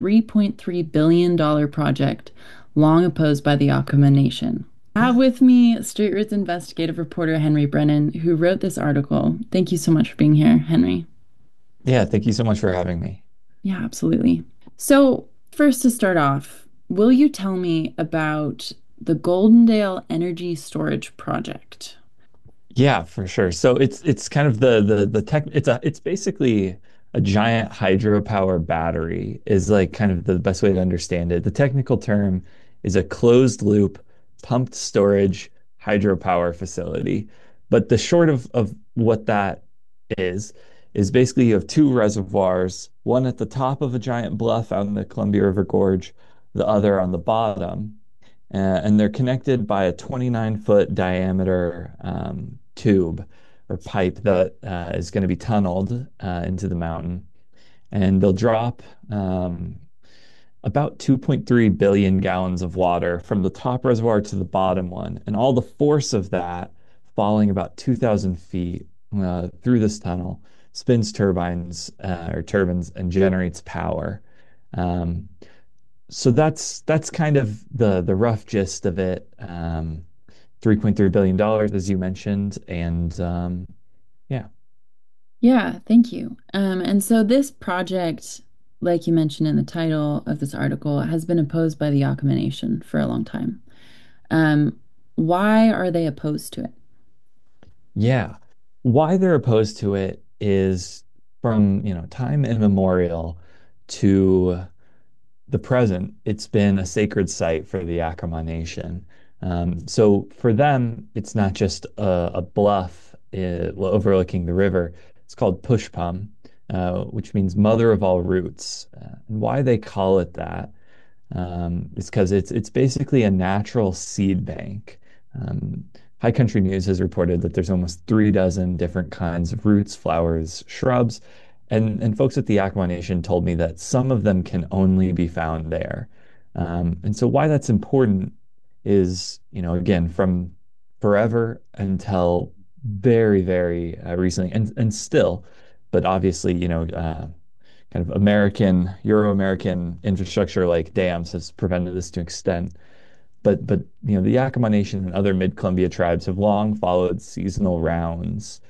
$3.3 billion project long opposed by the Yakama Nation. I have with me Straight Roots investigative reporter Henry Brennan, who wrote this article. Thank you so much for being here, Henry. Yeah, thank you so much for having me. Yeah, absolutely. So, first to start off, will you tell me about the Goldendale Energy Storage Project? Yeah, for sure. So it's kind of the tech it's basically a giant hydropower battery is like kind of the best way to understand it. The technical term is a closed loop pumped storage hydropower facility. But the short of what that is is basically you have two reservoirs, one at the top of a giant bluff out in the Columbia River Gorge, the other on the bottom. And they're connected by a 29-foot diameter tube or pipe that is going to be tunneled into the mountain. And they'll drop about 2.3 billion gallons of water from the top reservoir to the bottom one. And all the force of that falling about 2,000 feet through this tunnel spins turbines or turbines and generates power. Um, so that's kind of the rough gist of it. $3.3 billion, as you mentioned. And yeah. Yeah, thank you. And so this project, like you mentioned in the title of this article, has been opposed by the Yakama Nation for a long time. Um, why are they opposed to it? Yeah. Why they're opposed to it is from, time immemorial to the present, it's been a sacred site for the Yakama Nation. So for them, it's not just a bluff overlooking the river. It's called Pushpam, which means mother of all roots. And why they call it that is because it's basically a natural seed bank. Um, High Country News has reported that there's almost 3 dozen different kinds of roots, flowers, shrubs, and folks at the Yakama Nation told me that some of them can only be found there. And so why that's important is, again, from forever until very, very recently, and still, but obviously, kind of Euro-American infrastructure like dams has prevented this to an extent. But the Yakama Nation and other mid-Columbia tribes have long followed seasonal rounds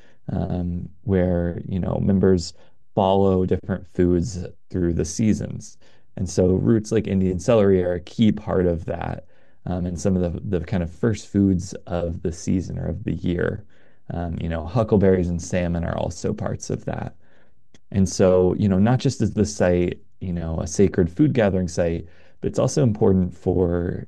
where members follow different foods through the seasons. And so roots like Indian celery are a key part of that. And some of the kind of first foods of the season or of the year. Huckleberries and salmon are also parts of that. And so, not just is the site, a sacred food gathering site, but it's also important for,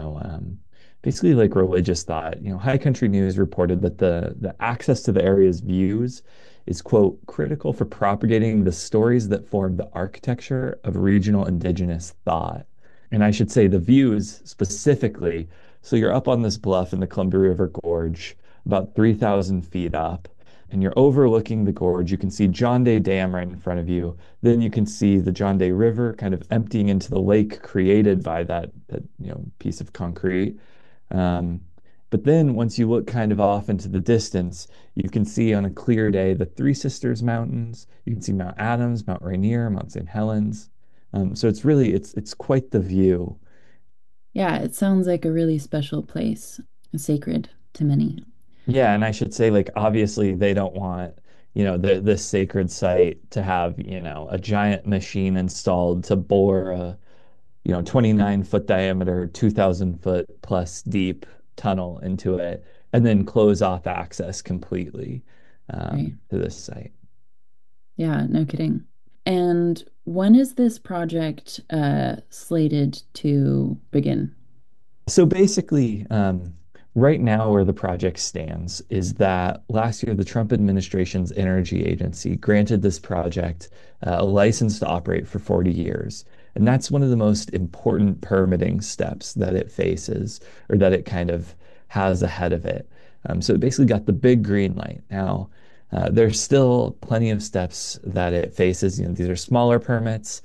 basically like religious thought. High Country News reported that the access to the area's views is, quote, critical for propagating the stories that form the architecture of regional indigenous thought. And I should say the views specifically. So you're up on this bluff in the Columbia River Gorge, about 3,000 feet up and you're overlooking the gorge. You can see John Day Dam right in front of you. Then you can see the John Day River kind of emptying into the lake created by that piece of concrete. Um, but then once you look kind of off into the distance, you can see on a clear day the Three Sisters Mountains. You can see Mount Adams, Mount Rainier, Mount St. Helens. So it's quite the view. Yeah, it sounds like a really special place, sacred to many. Yeah, and I should say, like, obviously they don't want, this sacred site to have, a giant machine installed to bore a, 29-foot diameter, 2,000 foot plus deep tunnel into it, and then close off access completely Right. to this site. Yeah, no kidding. And when is this project slated to begin? So basically, right now, where the project stands is that last year, the Trump administration's energy agency granted this project a license to operate for 40 years. And that's one of the most important permitting steps that it faces or that it kind of has ahead of it. So it basically got the big green light. Now, there's still plenty of steps that it faces. These are smaller permits.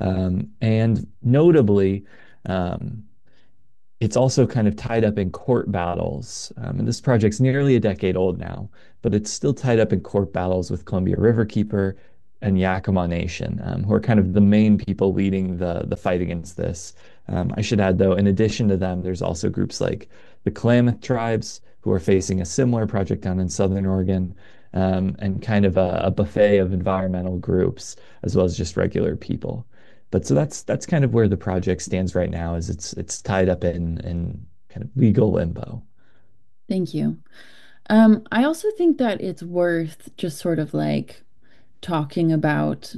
And notably, um, it's also kind of tied up in court battles. And this project's nearly a decade old now, but it's still tied up in court battles with Columbia Riverkeeper and Yakima Nation, who are kind of the main people leading the fight against this. I should add, though, in addition to them, there's also groups like the Klamath tribes who are facing a similar project down in Southern Oregon, and kind of a buffet of environmental groups as well as just regular people. But so that's kind of where the project stands right now, is it's tied up in kind of legal limbo. Thank you. I also think that it's worth just sort of like talking about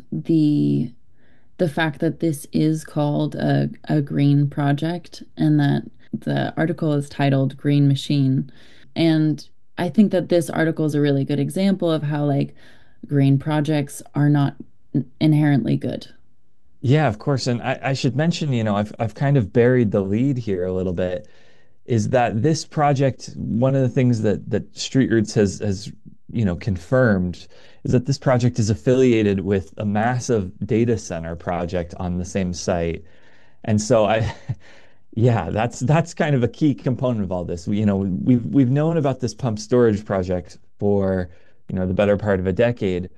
the fact that this is called a green project and that the article is titled Green Machine. And I think that this article is a really good example of how like green projects are not inherently good. Yeah, of course. And I should mention, I've kind of buried the lead here a little bit, is that this project, one of the things that Street Roots has confirmed is that this project is affiliated with a massive data center project on the same site. And so yeah, that's kind of a key component of all this. We've known about this pump storage project for, the better part of a decade.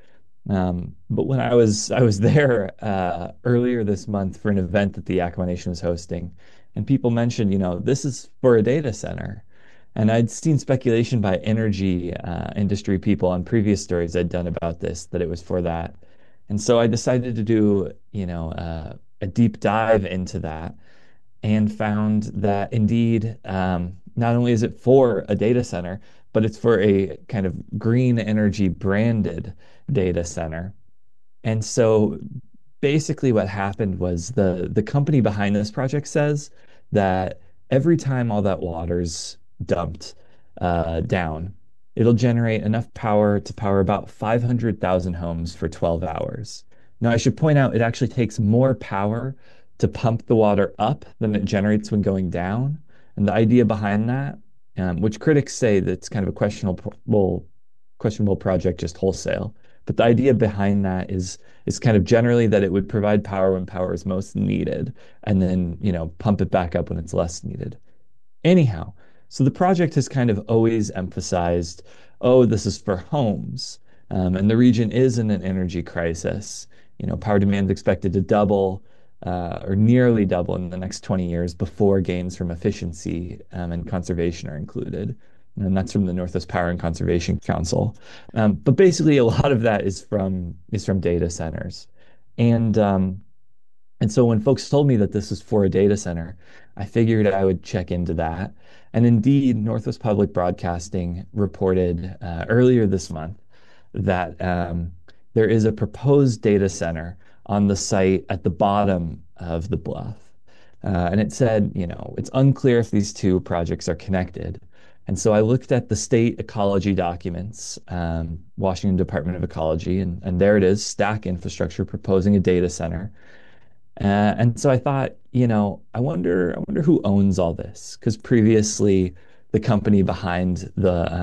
But when I was there earlier this month for an event that the Yakima Nation was hosting, and people mentioned, this is for a data center. And I'd seen speculation by energy industry people on previous stories I'd done about this, that it was for that. And so I decided to do, a deep dive into that and found that indeed, not only is it for a data center, but it's for a kind of green energy branded data center. And so basically what happened was the company behind this project says that every time all that water's dumped down, it'll generate enough power to power about 500,000 homes for 12 hours. Now, I should point out it actually takes more power to pump the water up than it generates when going down. And the idea behind that, which critics say that's kind of a questionable project just wholesale. But the idea behind that is kind of generally that it would provide power when power is most needed, and then, pump it back up when it's less needed. Anyhow, so the project has kind of always emphasized, oh, this is for homes. And the region is in an energy crisis. Power demand is expected to double or nearly double in the next 20 years before gains from efficiency and conservation are included. And that's from the Northwest Power and Conservation Council. But basically, a lot of that is from data centers. And and so when folks told me that this was for a data center, I figured I would check into that. And indeed, Northwest Public Broadcasting reported earlier this month that there is a proposed data center on the site at the bottom of the bluff. And it said, it's unclear if these two projects are connected. And so I looked at the state ecology documents, Washington Department of Ecology, and there it is, Stack Infrastructure proposing a data center. And so I thought, I wonder who owns all this, because previously the company behind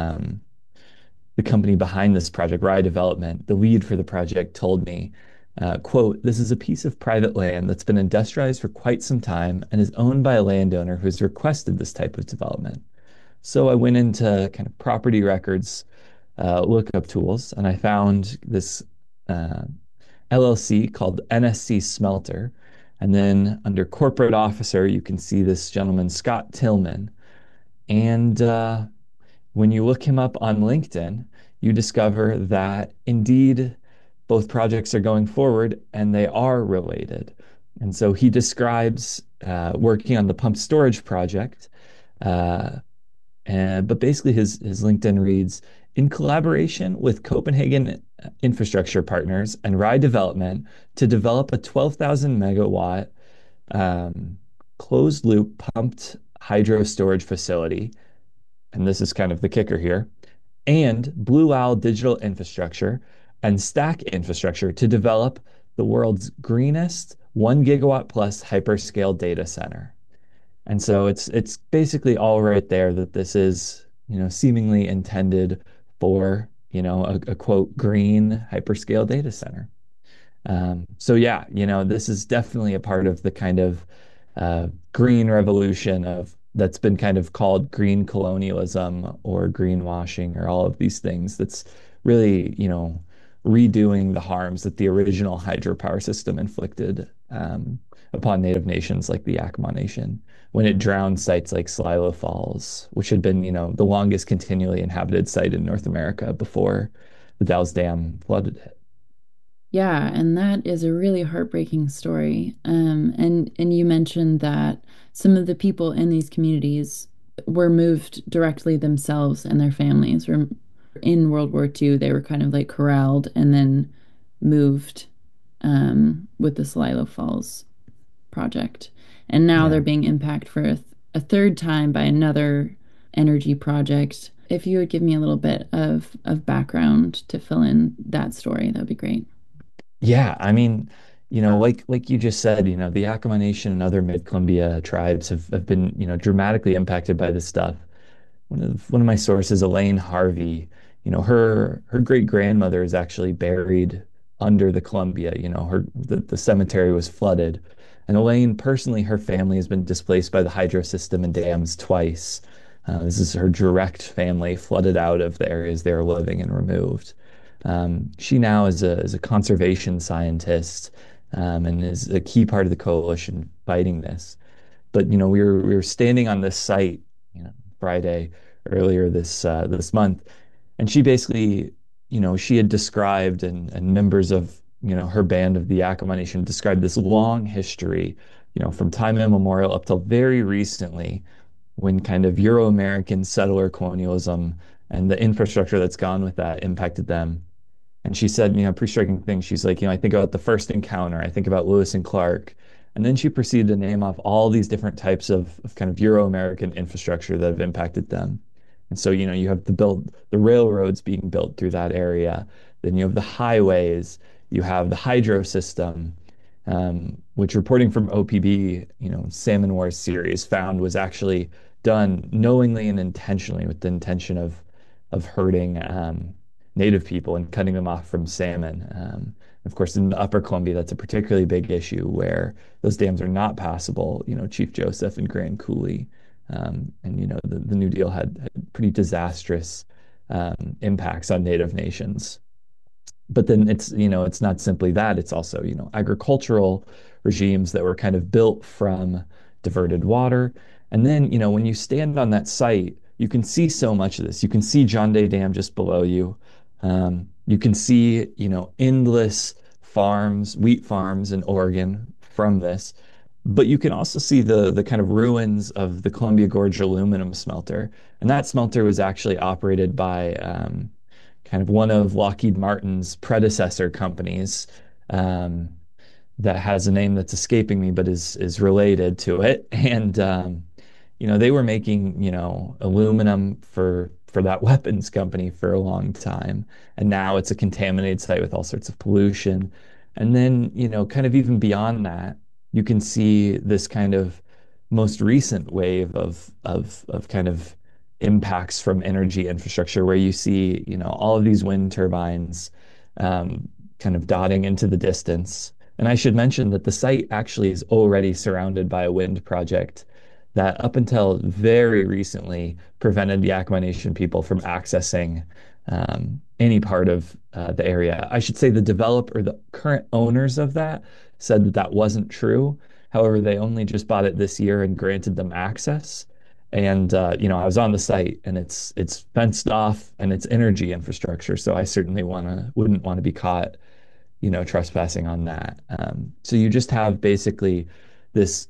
the company behind this project, Rye Development, the lead for the project, told me, quote, "This is a piece of private land that's been industrialized for quite some time and is owned by a landowner who's requested this type of development." So I went into kind of property records lookup tools, and I found this uh, LLC called NSC Smelter. And then under corporate officer, you can see this gentleman, Scott Tillman. And when you look him up on LinkedIn, you discover that indeed both projects are going forward and they are related. And so he describes working on the pump storage project. Uh, but basically, his LinkedIn reads, in collaboration with Copenhagen infrastructure partners and Rye Development to develop a 12,000 megawatt um, closed loop pumped hydro storage facility. And this is kind of the kicker here, and Blue Owl Digital Infrastructure and Stack Infrastructure to develop the world's greenest 1 gigawatt plus hyperscale data center. And so it's basically all right there that this is, seemingly intended for, a quote green hyperscale data center. So yeah, this is definitely a part of the kind of green revolution of that's been kind of called green colonialism or greenwashing or all of these things. That's really, redoing the harms that the original hydropower system inflicted upon native nations like the Yakama Nation when it drowned sites like Sligo Falls, which had been, the longest continually inhabited site in North America before the Dalles Dam flooded it. Yeah, and that is a really heartbreaking story. And you mentioned that some of the people in these communities were moved directly themselves and their families were in World War II. They were kind of like corralled and then moved with the Sligo Falls project. And now they're Yeah. being impacted for a third time by another energy project. If you would give me a little bit of background to fill in that story, that would be great. Yeah, I mean, like you just said, the Yakama Nation and other Mid-Columbia tribes have been, dramatically impacted by this stuff. One of my sources, Elaine Harvey, her great grandmother is actually buried under the Columbia. The cemetery was flooded. And Elaine, personally, her family has been displaced by the hydro system and dams twice. This is her direct family flooded out of the areas they were living and removed. She now is a conservation scientist, and is a key part of the coalition fighting this. But we were standing on this site, Friday earlier this month, and she basically, she had described and members of her band of the Yakama Nation described this long history, from time immemorial up till very recently, when kind of Euro-American settler colonialism and the infrastructure that's gone with that impacted them. And she said, pretty striking thing. She's like, I think about the first encounter. I think about Lewis and Clark. And then she proceeded to name off all these different types of kind of Euro-American infrastructure that have impacted them. And so, you have the railroads being built through that area. Then you have the highways. You have the hydro system, which reporting from OPB, Salmon Wars series found was actually done knowingly and intentionally with the intention of hurting native people and cutting them off from salmon. Of course, in the Upper Columbia, that's a particularly big issue where those dams are not passable. Chief Joseph and Grand Coulee, and the New Deal had pretty disastrous impacts on native nations. But then it's not simply that, it's also, agricultural regimes that were kind of built from diverted water. And then, when you stand on that site, you can see so much of this. You can see John Day Dam just below you. You can see, endless farms, wheat farms in Oregon from this. But you can also see the kind of ruins of the Columbia Gorge aluminum smelter. And that smelter was actually operated by kind of one of Lockheed Martin's predecessor companies, um, that has a name that's escaping me, but is related to it. And they were making, aluminum for that weapons company for a long time. And now it's a contaminated site with all sorts of pollution. And then, kind of even beyond that, you can see this kind of most recent wave of kind of impacts from energy infrastructure where you see, all of these wind turbines kind of dotting into the distance. And I should mention that the site actually is already surrounded by a wind project that up until very recently prevented the Yakama Nation people from accessing any part of the area. I should say the developer, the current owners of that said that that wasn't true. However, they only just bought it this year and granted them access. And I was on the site and it's fenced off and it's energy infrastructure. So I certainly wouldn't want to be caught, trespassing on that. So you just have basically this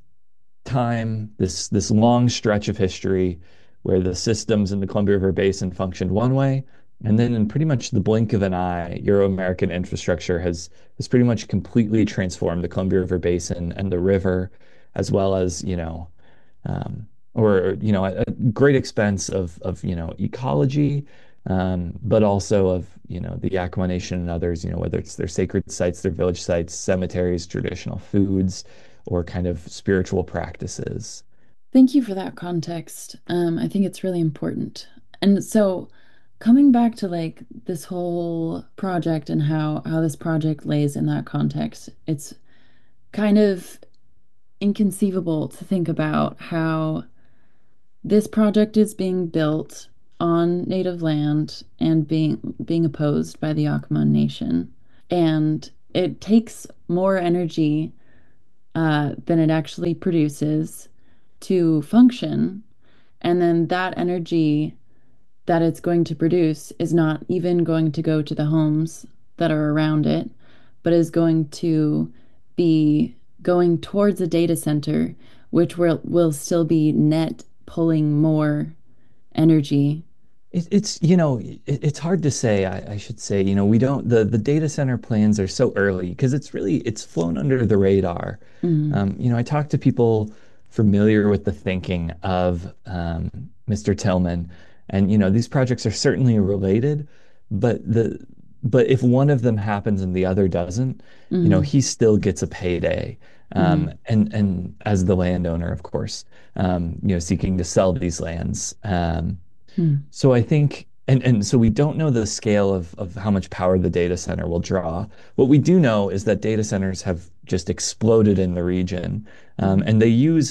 this long stretch of history where the systems in the Columbia River Basin functioned one way, and then in pretty much the blink of an eye, Euro-American infrastructure has pretty much completely transformed the Columbia River Basin and the river, as well as, or at great expense of ecology, but also of the Yakama Nation and others, whether it's their sacred sites, their village sites, cemeteries, traditional foods, or kind of spiritual practices. Thank you for that context. I think it's really important. And so coming back to like this whole project and how this project lays in that context, it's kind of inconceivable to think about how this project is being built on native land and being opposed by the Yakama Nation. And it takes more energy than it actually produces to function. And then that energy that it's going to produce is not even going to go to the homes that are around it, but is going to be going towards a data center, which will still be net pulling more energy. It's, it's hard to say. I should say, we don't, the data center plans are so early because it's flown under the radar. Mm, I talk to people familiar with the thinking of Mr. Tillman, and these projects are certainly related, but but if one of them happens and the other doesn't, mm, he still gets a payday. mm, And as the landowner, of course, seeking to sell these lands. mm, So I think, and so we don't know the scale of how much power the data center will draw. What we do know is that data centers have just exploded in the region, mm, and they use,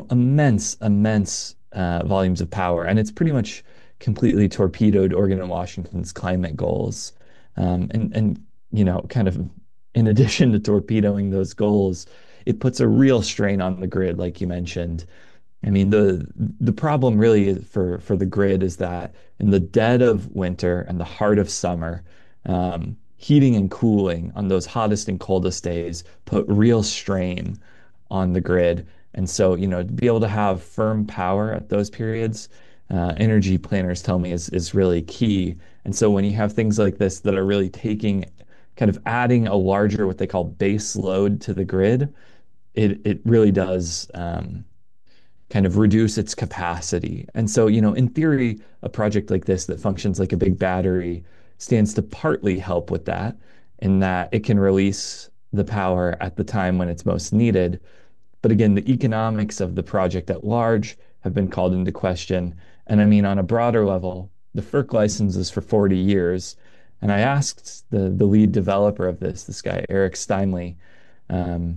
immense volumes of power, and it's pretty much completely torpedoed Oregon and Washington's climate goals. And kind of in addition to torpedoing those goals, it puts a real strain on the grid, like you mentioned. I mean, the problem really for the grid is that in the dead of winter and the heart of summer, heating and cooling on those hottest and coldest days put real strain on the grid. And so, to be able to have firm power at those periods, energy planners tell me is really key. And so when you have things like this that are really taking kind of adding a larger what they call base load to the grid, it really does kind of reduce its capacity. And so, in theory, a project like this that functions like a big battery stands to partly help with that, in that it can release the power at the time when it's most needed. But again, the economics of the project at large have been called into question. And I mean, on a broader level, the FERC license is for 40 years. And I asked the lead developer of this guy, Eric Steinley, um,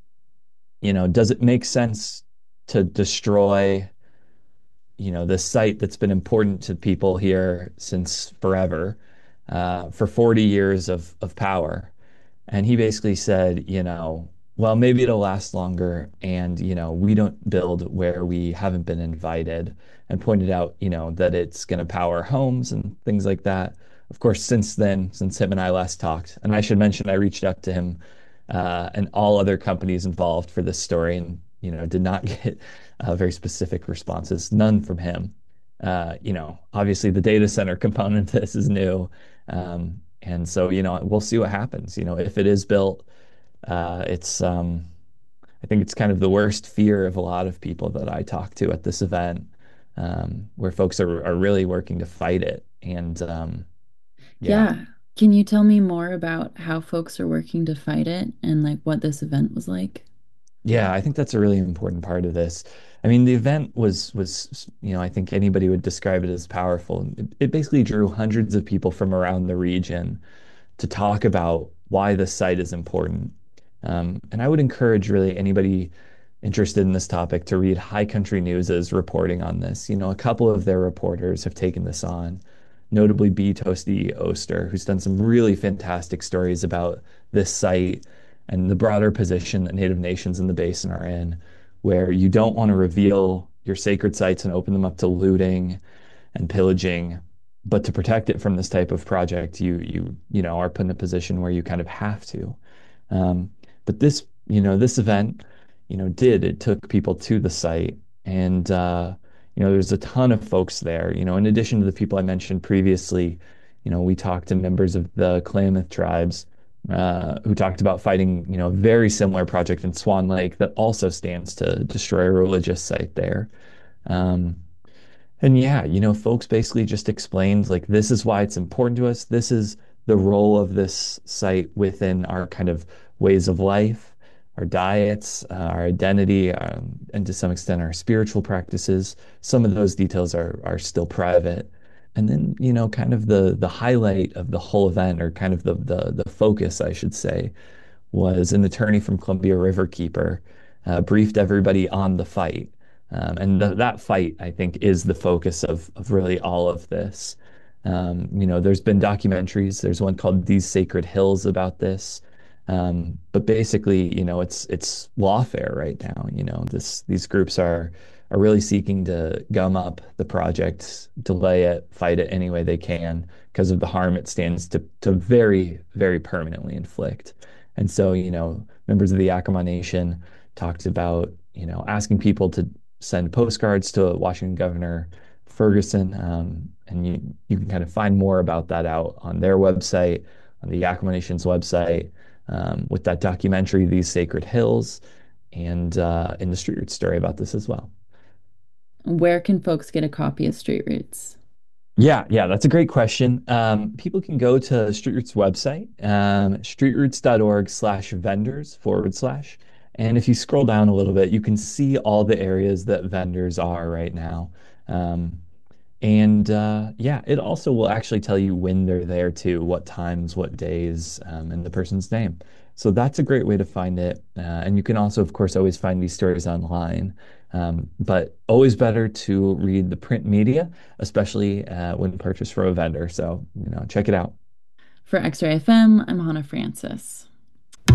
does it make sense to destroy, this site that's been important to people here since forever, for 40 years of power? And he basically said, well, maybe it'll last longer. And, we don't build where we haven't been invited, and pointed out, that it's going to power homes and things like that. Of course, since then, since him and I last talked, and I should mention, I reached out to him and all other companies involved for this story, and, did not get very specific responses, none from him. Obviously the data center component of this is new. And so, we'll see what happens. If it is built, I think it's kind of the worst fear of a lot of people that I talk to at this event, where folks are really working to fight it. And yeah, yeah. Can you tell me more about how folks are working to fight it and like what this event was like? yeah, I think that's a really important part of this. I mean, the event I think anybody would describe it as powerful. It basically drew hundreds of people from around the region to talk about why this site is important. And I would encourage really anybody interested in this topic to read High Country News's reporting on this. A couple of their reporters have taken this on, notably B. Toasty Oster, who's done some really fantastic stories about this site and the broader position that Native nations in the basin are in, where you don't want to reveal your sacred sites and open them up to looting and pillaging. But to protect it from this type of project, you are put in a position where you kind of have to. Um, but this event, it took people to the site, and there's a ton of folks there. In addition to the people I mentioned previously, we talked to members of the Klamath tribes, who talked about fighting, a very similar project in Swan Lake that also stands to destroy a religious site there. Um, and yeah, folks basically just explained like this is why it's important to us. This is the role of this site within our kind of ways of life, our diets, our identity, and to some extent our spiritual practices. Some of those details are still private. And then, kind of the highlight of the whole event, or kind of the focus, I should say, was an attorney from Columbia Riverkeeper briefed everybody on the fight. And that fight, I think, is the focus of really all of this. There's been documentaries. There's one called These Sacred Hills about this. But basically, it's lawfare right now. These groups are really seeking to gum up the project, delay it, fight it any way they can because of the harm it stands to very, very permanently inflict. And so, members of the Yakama Nation talked about, asking people to send postcards to Washington Governor Ferguson. And you can kind of find more about that out on their website, on the Yakama Nation's website, with that documentary, These Sacred Hills, and in the Street Roots story about this as well. Where can folks get a copy of Street Roots? Yeah, that's a great question. People can go to Street Roots website, streetroots.org/vendors/. And if you scroll down a little bit, you can see all the areas that vendors are right now. Um, and yeah, it also will actually tell you when they're there too, what times, what days, and the person's name. So that's a great way to find it. And you can also, of course, always find these stories online. But always better to read the print media, especially when purchased from a vendor. So, check it out. For X-Ray FM, I'm Hannah Francis.